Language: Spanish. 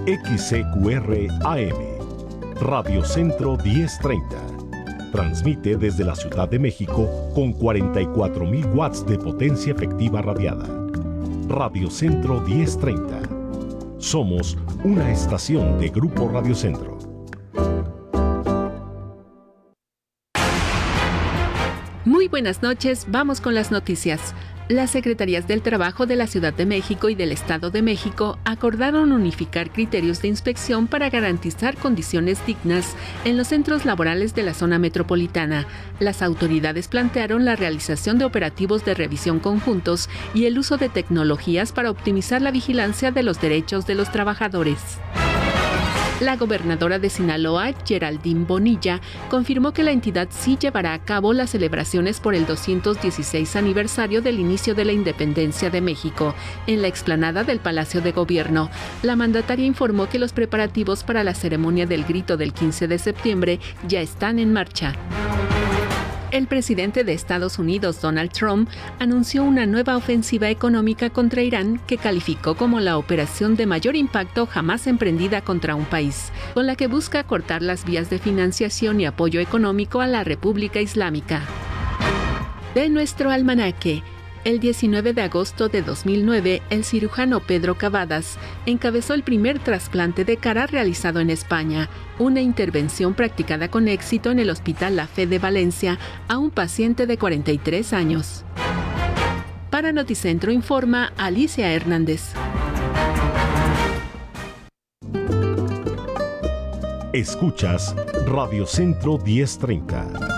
XCQR AM, Radio Centro 1030. Transmite desde la Ciudad de México con 44.000 watts de potencia efectiva radiada. Radio Centro 1030. Somos una estación de Grupo Radio Centro. Muy buenas noches, vamos con las noticias. Las Secretarías del Trabajo de la Ciudad de México y del Estado de México acordaron unificar criterios de inspección para garantizar condiciones dignas en los centros laborales de la zona metropolitana. Las autoridades plantearon la realización de operativos de revisión conjuntos y el uso de tecnologías para optimizar la vigilancia de los derechos de los trabajadores. La gobernadora de Sinaloa, Geraldine Bonilla, confirmó que la entidad sí llevará a cabo las celebraciones por el 216 aniversario del inicio de la independencia de México, en la explanada del Palacio de Gobierno. La mandataria informó que los preparativos para la ceremonia del grito del 15 de septiembre ya están en marcha. El presidente de Estados Unidos, Donald Trump, anunció una nueva ofensiva económica contra Irán que calificó como la operación de mayor impacto jamás emprendida contra un país, con la que busca cortar las vías de financiación y apoyo económico a la República Islámica. De nuestro almanaque. El 19 de agosto de 2009, el cirujano Pedro Cavadas encabezó el primer trasplante de cara realizado en España, una intervención practicada con éxito en el Hospital La Fe de Valencia a un paciente de 43 años. Para Noticentro informa Alicia Hernández. Escuchas Radio Centro 1030.